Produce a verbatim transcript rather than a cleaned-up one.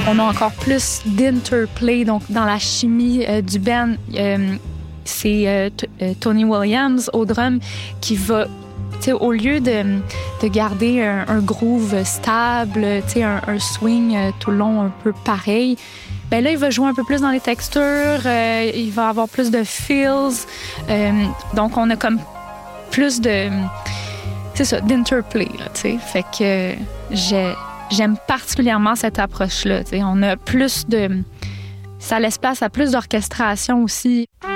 On a encore plus d'interplay, donc dans la chimie euh, du band. Euh, c'est euh, t- euh, Tony Williams au drum qui va, tu sais, au lieu de, de garder un, un groove stable, tu sais, un, un swing euh, tout le long un peu pareil, ben là, il va jouer un peu plus dans les textures, euh, il va avoir plus de feels. Euh, donc, on a comme plus de, c'est ça, d'interplay, là, tu sais. Fait que j'ai, j'aime particulièrement cette approche-là, tu sais. On a plus de, ça laisse place à plus d'orchestration aussi.